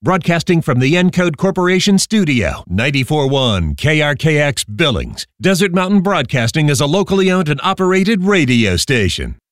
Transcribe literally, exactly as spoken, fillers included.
Broadcasting from the Encode Corporation studio, ninety-four point one K R K X Billings. Desert Mountain Broadcasting is a locally owned and operated radio station.